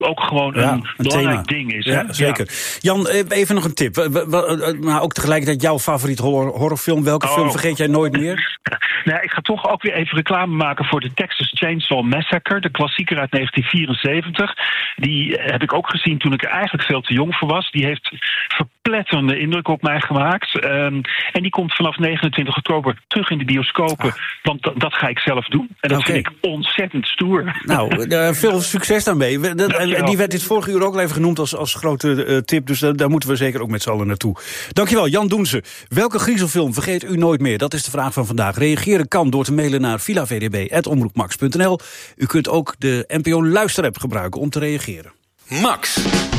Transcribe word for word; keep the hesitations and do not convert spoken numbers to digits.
ook gewoon ja, een, een belangrijk thema. ding is. Ja, hè? zeker. Ja. Jan, even nog een tip. Maar ook tegelijkertijd jouw favoriete horror, horrorfilm. Welke oh. film vergeet jij nooit meer? Nee, ik ga toch ook weer even reclame maken voor de Texas Chainsaw Massacre, de klassieker uit negentien vierenzeventig. Die heb ik ook gezien toen ik er eigenlijk veel te jong voor was. Die heeft verpletterende indruk op mij gemaakt. Um, en die komt vanaf negenentwintig oktober terug in de bioscopen. Ah. Want d- dat ga ik zelf doen. En dat okay. vind ik ontzettend stoer. Nou, uh, veel succes daarmee. En die werd dit vorige uur ook al even genoemd als, als grote uh, tip. Dus uh, daar moeten we zeker ook met z'n allen naartoe. Dankjewel, Jan Doense. Welke griezelfilm vergeet u nooit meer? Dat is de vraag van vandaag. Reageren kan door te mailen naar villa v d b apenstaartje omroep max punt n l. U kunt ook de N P O Luisterapp gebruiken om te reageren. Max.